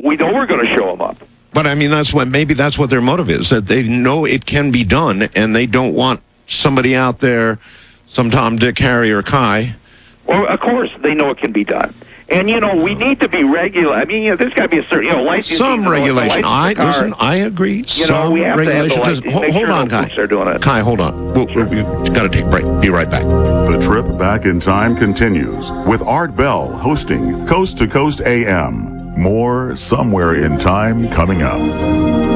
we know we're going to show them up. But I mean, maybe that's what their motive is, that they know it can be done, and they don't want somebody out there, some Tom, Dick, Harry, or Kai. Well, of course, they know it can be done. And, we need to be regular. I mean, there's got to be a certain, licensing. Some regulation. I agree. Some we have regulation. to have Hold on, Kai. Kai, hold on. We've got to take a break. Be right back. The trip back in time continues with Art Bell hosting Coast to Coast AM. More Somewhere in Time coming up.